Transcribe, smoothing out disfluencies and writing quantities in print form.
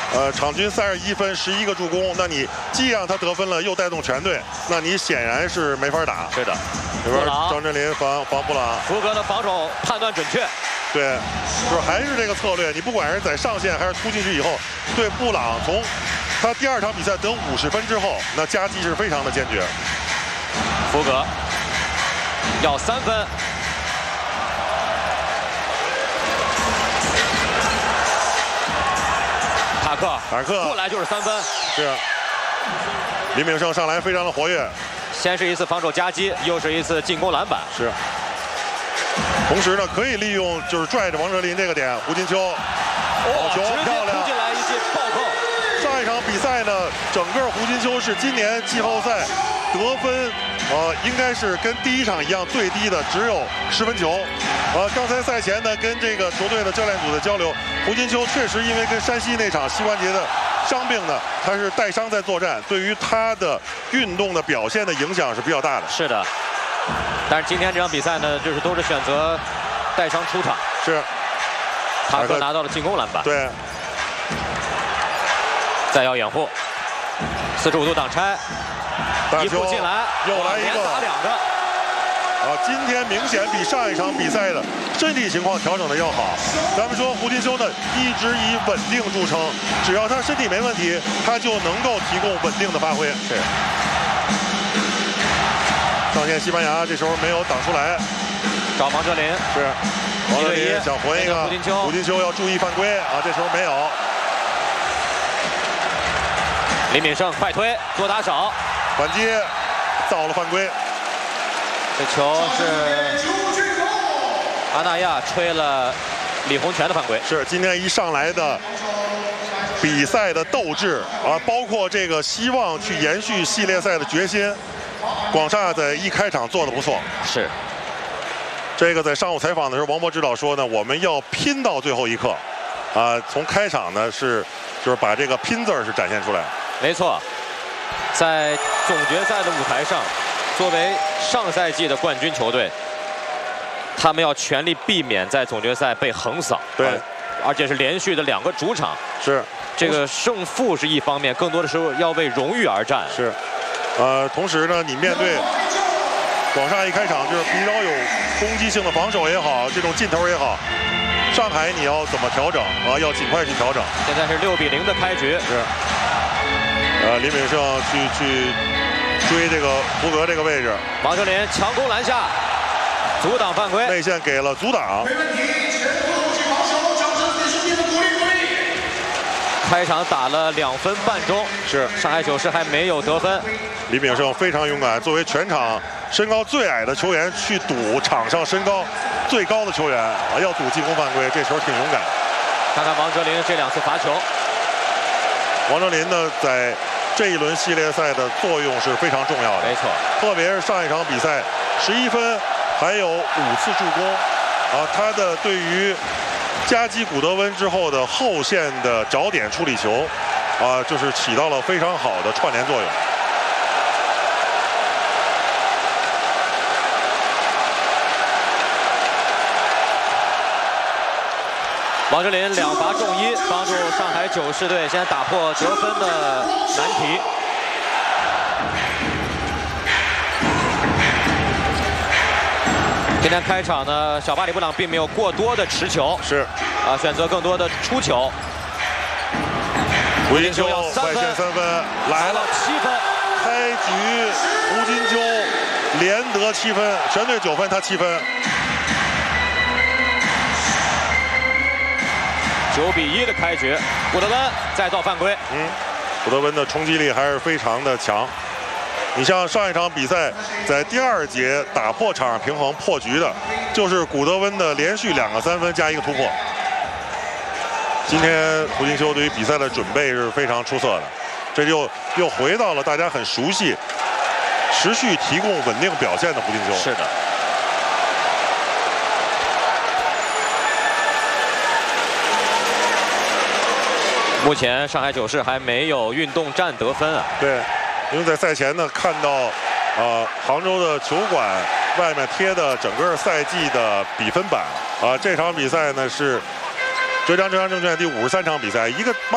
场均31分，11个助攻。那你既让他得分了，又带动全队，那你显然是没法打。 是的， 这边张镇麟防布朗， 福格的防守判断准确。 对，就是还是这个策略。你不管是在上线还是突进去以后，对布朗从他第2场比赛得50分之后，那夹击是非常的坚决。 福格要3分。 塔克过来就是3分， 是。李炳胜上来非常的活跃， 先是一次防守夹击，又是一次进攻篮板。 是。同时呢，可以利用就是拽着王哲林这个点，胡金秋，球漂亮， 进来一记暴扣。 上一场比赛呢，整个胡金秋是今年季后赛得分，应该是跟第1场一样最低的，只有10分球。刚才赛前呢，跟这个球队的教练组的交流，胡金秋确实因为跟山西那场膝关节的伤病呢，他是带伤在作战，对于他的运动的表现的影响是比较大的。 是的，但是今天这场比赛呢，就是都是选择带伤出场。 是， 塔克拿到了进攻篮板。 对， 再要掩护，45度挡拆，一步进来， 又来一个， 连打2个。 今天明显比上一场比赛的身体情况调整的要好。咱们说胡金秋呢，一直以稳定著称，只要他身体没问题，他就能够提供稳定的发挥。 是。 上线西班牙这时候没有挡出来， 找王哲林。 是。王哲林想混一个， 胡金秋要注意犯规啊！这时候没有。 李敏胜快推做打手， 反击，造了犯规。 这球是阿纳亚吹了李洪权的犯规。 是今天一上来的比赛的斗志啊，包括这个希望去延续系列赛的决心，广厦在一开场做得不错。 是。 这个在上午采访的时候，王博指导说呢，我们要拼到最后一刻，从开场呢就是把这个拼字是展现出来。 没错，在总决赛的舞台上。 作为上赛季的冠军球队，他们要全力避免在总决赛被横扫。 对， 而且是连续的2个主场。 是， 这个胜负是一方面，更多的时候要为荣誉而战。 是，同时呢，你面对广厦一开场就是比较有攻击性的防守也好，这种劲头也好，上海你要怎么调整啊？要尽快去调整。 现在是6比0的开局。 是，李炳胜去。 追这个福格这个位置， 王哲林强攻篮下，阻挡犯规， 内线给了阻挡。 开场打了2分半钟， 是上海9市还没有得分。 李炳胜非常勇敢，作为全场身高最矮的球员去赌场上身高最高的球员要赌进攻犯规，这球挺勇敢。 看看王哲林这2次罚球， 王哲林呢在。 这一轮系列赛的作用是非常重要的， 没错。 特别是上一场比赛，11分，还有5次助攻，他的对于夹击古德温之后的后线的找点处理球，就是起到了非常好的串联作用。 王哲林2罚中1，帮助上海9市队先打破得分的难题。今天开场呢，小巴里布朗并没有过多的持球， 是选择更多的出球。 胡金秋外线3分来了 ，7分。 开局胡金秋连得7分，全队9分，他7分。 9比1的开局，古德温再造犯规。 古德温的冲击力还是非常的强。你像上一场比赛，在第2节打破场上平衡破局的，就是古德温的连续2个3分加1个突破。今天胡金秋对于比赛的准备是非常出色的，这就又回到了大家很熟悉、持续提供稳定表现的胡金秋。 是的。 目前上海9市还没有运动战得分啊。 对，因为在赛前呢看到，杭州的球馆外面贴的整个赛季的比分板，这场比赛呢是浙江证券第53场比赛，一个。